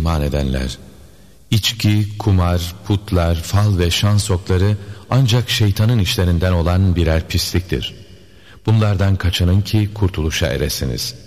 iman edenler! İçki, kumar, putlar, fal ve şans okları ancak şeytanın işlerinden olan birer pisliktir. Bunlardan kaçının ki kurtuluşa eresiniz.